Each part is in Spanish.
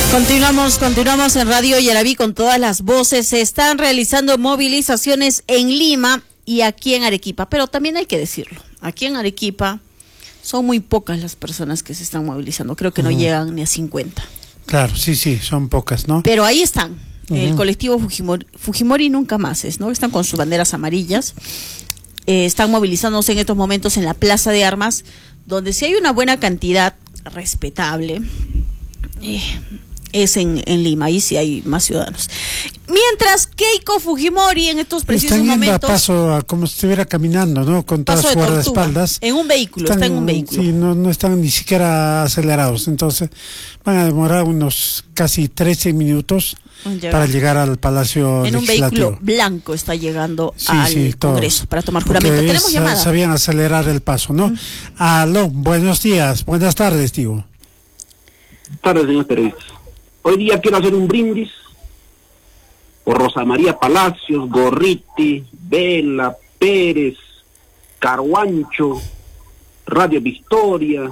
Continuamos en Radio Yaraví con todas las voces. Se están realizando movilizaciones en Lima y aquí en Arequipa, pero también hay que decirlo, aquí en Arequipa son muy pocas las personas que se están movilizando, creo que no llegan ni a 50. Claro, sí, son pocas, ¿no? Pero ahí están, el colectivo Fujimori nunca más es, ¿no? Están con sus banderas amarillas, están movilizándose en estos momentos en la Plaza de Armas, donde sí hay una buena cantidad respetable, es en Lima, ahí sí hay más ciudadanos. Mientras Keiko Fujimori en estos precisos momentos... Están yendo a paso, como si estuviera caminando, ¿no? Con todas sus guardaespaldas. En un vehículo, está en un vehículo. Sí, no están ni siquiera acelerados, entonces van a demorar unos casi 13 minutos para llegar al Palacio en Legislativo. Un vehículo blanco está llegando al Congreso para tomar juramento. Tenemos llamada. Sabían acelerar el paso, ¿no? Aló, buenos días, buenas tardes, digo. Buenas tardes, señor periodista. Hoy día quiero hacer un brindis por Rosa María Palacios, Gorriti, Vela, Pérez, Carhuancho, Radio Victoria,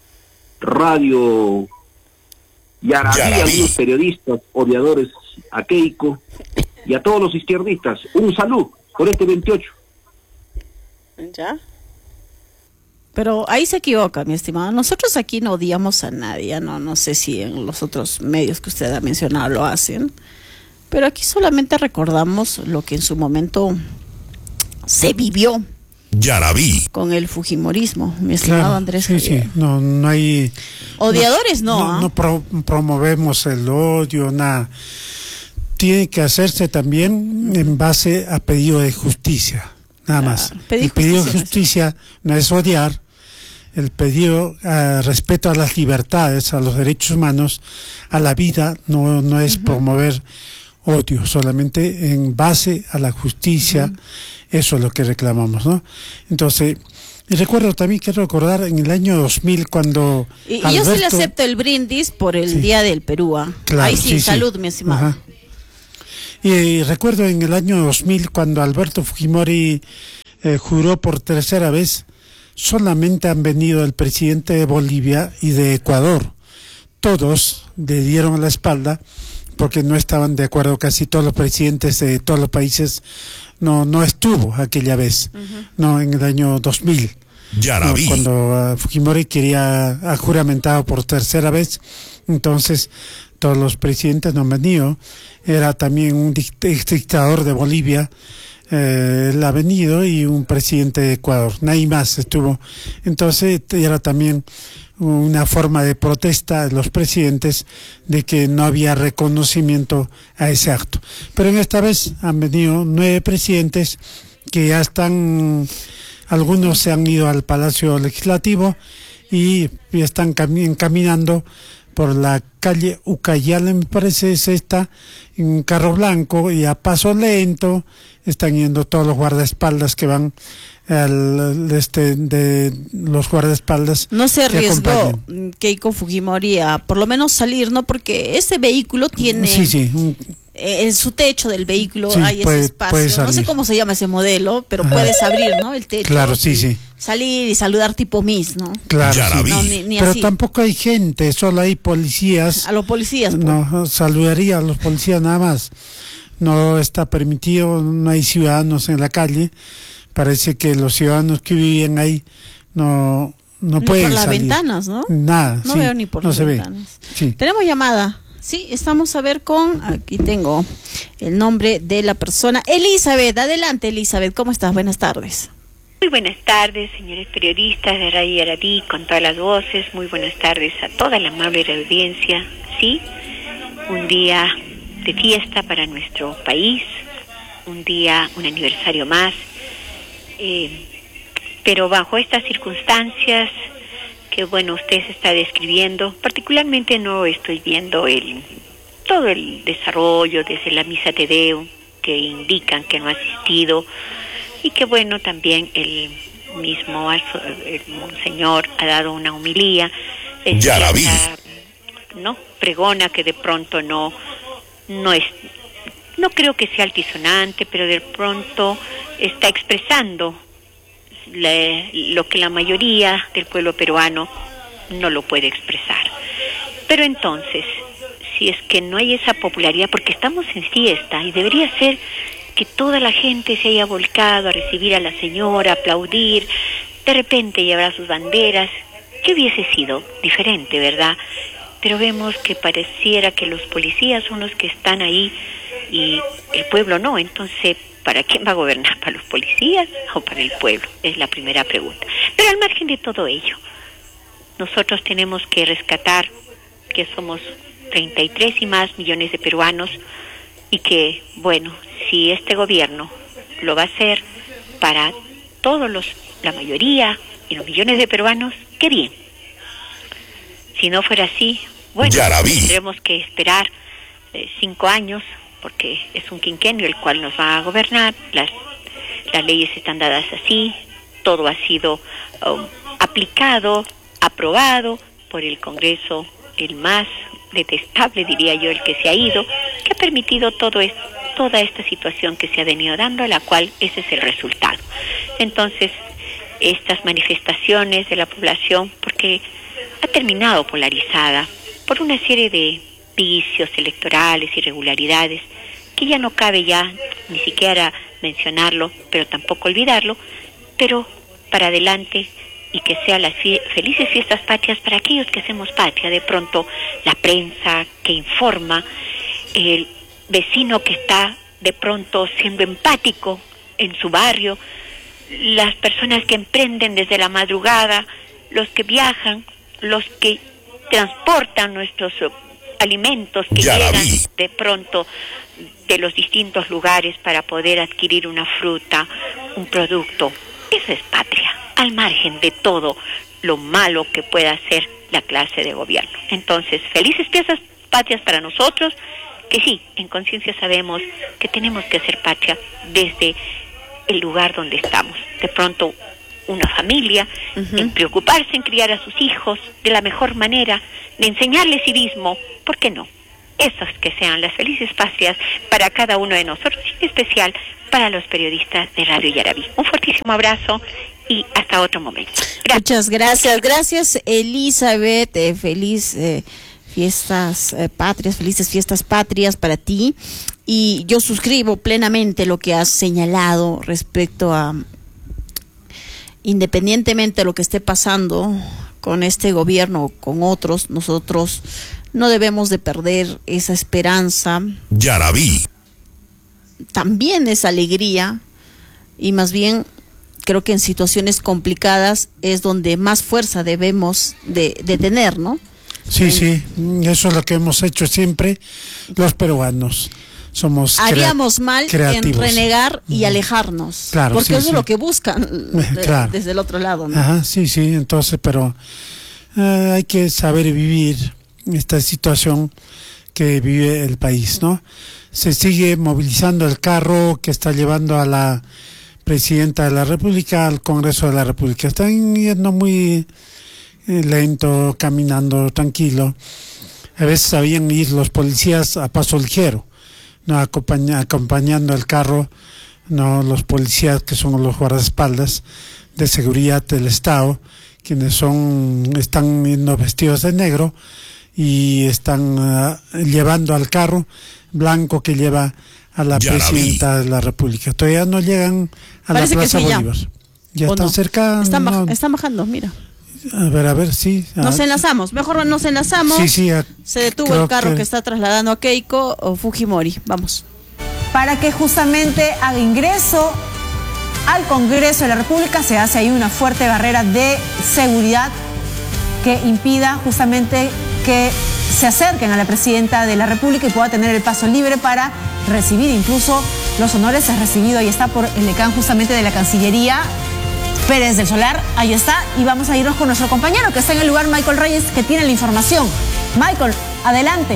Radio Yaraví, algunos periodistas odiadores a Keiko y a todos los izquierdistas. Un salud por este 28. ¿Ya? Pero ahí se equivoca, mi estimado. Nosotros aquí no odiamos a nadie, no sé si en los otros medios que usted ha mencionado lo hacen, pero aquí solamente recordamos lo que en su momento se vivió. Yaraví. Con el fujimorismo, mi estimado Andrés. Sí, no hay... Odiadores no promovemos el odio, nada. Tiene que hacerse también en base a pedido de justicia. Nada más. El pedido de justicia no es odiar, el pedido respeto a las libertades, a los derechos humanos, a la vida, no es promover odio, solamente en base a la justicia, eso es lo que reclamamos, ¿no? Entonces, y recuerdo también, quiero recordar, en el año 2000 cuando Alberto... yo sí le acepto el brindis por el Día del Perú, claro, ahí sí, salud, mi estimado. Ajá. Y recuerdo en el año 2000 cuando Alberto Fujimori juró por tercera vez, solamente han venido el presidente de Bolivia y de Ecuador. Todos le dieron la espalda porque no estaban de acuerdo, casi todos los presidentes de todos los países no estuvo aquella vez, no en el año 2000. Cuando Fujimori ha juramentado por tercera vez, entonces todos los presidentes no han venido. Era también un dictador de Bolivia, él ha venido, y un presidente de Ecuador, nadie más estuvo. Entonces era también una forma de protesta de los presidentes de que no había reconocimiento a ese acto. Pero en esta vez han venido 9 presidentes que ya están, algunos se han ido al Palacio Legislativo y están caminando por la calle Ucayala, me parece es esta, en un carro blanco y a paso lento. Están yendo todos los guardaespaldas que van de los guardaespaldas. No se arriesgó Keiko Fujimori a por lo menos salir, ¿no? Porque ese vehículo tiene... en su techo del vehículo hay ese espacio, no sé cómo se llama ese modelo, pero puedes abrir, ¿no? El techo. Claro, sí. Salir y saludar tipo Miss, ¿no? Claro, no, ni pero así. Tampoco hay gente, solo hay policías. A los policías. No, saludaría a los policías nada más. No está permitido, no hay ciudadanos en la calle. Parece que los ciudadanos que viven ahí no pueden por las salir. Ventanas, ¿no? Nada, no veo ni por las ventanas. Tenemos llamada. Sí, estamos a ver aquí tengo el nombre de la persona. Elizabeth, adelante Elizabeth, ¿cómo estás? Buenas tardes. Muy buenas tardes, señores periodistas de Radio Yaraví, con todas las voces. Muy buenas tardes a toda la amable audiencia. Sí, un día de fiesta para nuestro país, un aniversario más, pero bajo estas circunstancias que usted se está describiendo, particularmente no estoy viendo todo el desarrollo desde la misa Te Deum, que indican que no ha asistido, y que también el monseñor ha dado una homilía, pregona que de pronto no creo que sea altisonante, pero de pronto está expresando lo que la mayoría del pueblo peruano no lo puede expresar. Pero entonces, si es que no hay esa popularidad, porque estamos en fiesta y debería ser que toda la gente se haya volcado a recibir a la señora, aplaudir, de repente llevar sus banderas, que hubiese sido diferente, ¿verdad? Pero vemos que pareciera que los policías son los que están ahí y el pueblo no. Entonces, ¿para quién va a gobernar? ¿Para los policías o para el pueblo? Es la primera pregunta. Pero al margen de todo ello, nosotros tenemos que rescatar que somos 33 y más millones de peruanos y que, bueno, si este gobierno lo va a hacer para todos la mayoría y los millones de peruanos, qué bien. Si no fuera así, bueno, tendremos que esperar 5 años, porque es un quinquenio el cual nos va a gobernar, las leyes están dadas así, todo ha sido aplicado, aprobado por el Congreso, el más detestable, diría yo, el que se ha ido, que ha permitido toda esta situación que se ha venido dando, a la cual ese es el resultado. Entonces, estas manifestaciones de la población, porque ha terminado polarizada por una serie de vicios electorales, irregularidades, que ya no cabe ya ni siquiera mencionarlo, pero tampoco olvidarlo, pero para adelante, y que sean las felices fiestas patrias para aquellos que hacemos patria. De pronto la prensa que informa, el vecino que está de pronto siendo empático en su barrio, las personas que emprenden desde la madrugada, los que viajan, los que transportan nuestros alimentos que llegan de pronto de los distintos lugares para poder adquirir una fruta, un producto. Eso es patria, al margen de todo lo malo que pueda hacer la clase de gobierno. Entonces, felices fiestas patrias para nosotros, que sí, en conciencia sabemos que tenemos que hacer patria desde el lugar donde estamos. De pronto, una familia, en preocuparse en criar a sus hijos de la mejor manera, de enseñarles civismo, ¿por qué no? Esas que sean las felices patrias para cada uno de nosotros, y en especial para los periodistas de Radio Yarabí. Un fortísimo abrazo y hasta otro momento. Gracias. Muchas gracias, Elizabeth. Feliz fiestas patrias, felices fiestas patrias para ti. Y yo suscribo plenamente lo que has señalado respecto a, independientemente de lo que esté pasando con este gobierno o con otros, nosotros no debemos de perder esa esperanza. Yarabí. También esa alegría, y más bien creo que en situaciones complicadas es donde más fuerza debemos de tener, ¿no? Sí, eso es lo que hemos hecho siempre los peruanos. Somos haríamos mal creativos. En renegar y alejarnos, claro, porque sí, eso es lo que buscan claro. Desde el otro lado, ¿no? Ajá, sí, entonces, pero hay que saber vivir esta situación que vive el país, ¿no? Se sigue movilizando el carro que está llevando a la presidenta de la República al Congreso de la República. Están yendo muy lento, caminando tranquilo. A veces sabían ir los policías a paso ligero, no acompañando el carro, no los policías que son los guardaespaldas de seguridad del Estado, quienes están yendo vestidos de negro y están llevando al carro blanco que lleva a la presidenta de la República. Todavía no llegan a la Plaza Bolívar. Ya están cerca. Están bajando, mira. A ver, sí. Nos enlazamos, mejor nos enlazamos. Sí. Se detuvo el carro que está trasladando a Keiko o Fujimori. Vamos. Para que justamente haga ingreso al Congreso de la República, se hace ahí una fuerte barrera de seguridad que impida justamente que se acerquen a la presidenta de la República y pueda tener el paso libre para recibir incluso los honores. Es recibido, ahí está, por el decán justamente de la Cancillería, Pérez del Solar, ahí está, y vamos a irnos con nuestro compañero que está en el lugar, Michael Reyes, que tiene la información. Michael, adelante.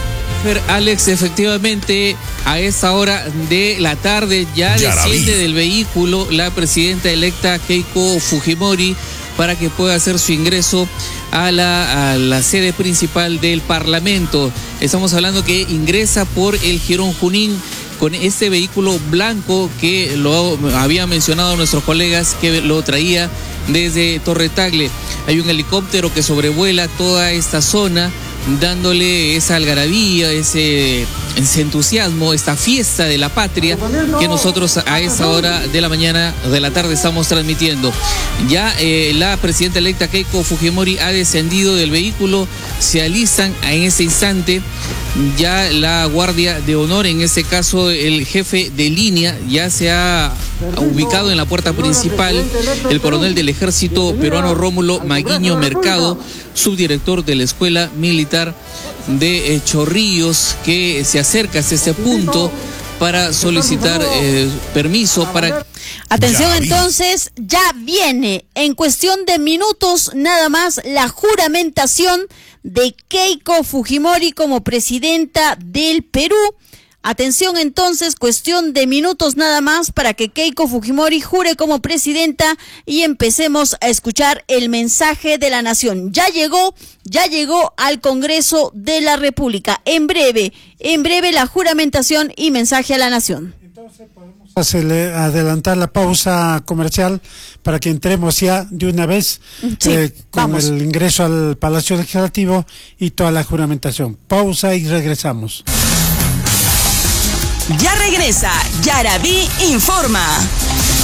Alex, efectivamente, a esa hora de la tarde ya desciende del vehículo la presidenta electa Keiko Fujimori para que pueda hacer su ingreso a la sede principal del Parlamento. Estamos hablando que ingresa por el Jirón Junín con este vehículo blanco que lo habían mencionado nuestros colegas, que lo traía desde Torre Tagle. Hay un helicóptero que sobrevuela toda esta zona dándole esa algarabía, ese entusiasmo, esta fiesta de la patria que nosotros a esa hora de la mañana, de la tarde, estamos transmitiendo. Ya la presidenta electa Keiko Fujimori ha descendido del vehículo, se alistan en ese instante ya la guardia de honor, en este caso el jefe de línea, ya se ha ubicado en la puerta principal, el coronel del ejército peruano Rómulo Maguiño Mercado, subdirector de la Escuela Militar de Chorrillos, que se acerca hasta este punto para solicitar permiso para... Atención, entonces, ya viene en cuestión de minutos nada más la juramentación de Keiko Fujimori como presidenta del Perú. Atención, entonces, cuestión de minutos nada más para que Keiko Fujimori jure como presidenta y empecemos a escuchar el mensaje de la nación. Ya llegó al Congreso de la República. En breve la juramentación y mensaje a la nación. Entonces podemos adelantar la pausa comercial para que entremos ya de una vez con el ingreso al Palacio Legislativo y toda la juramentación. Pausa y regresamos. Ya regresa Yarabí Informa.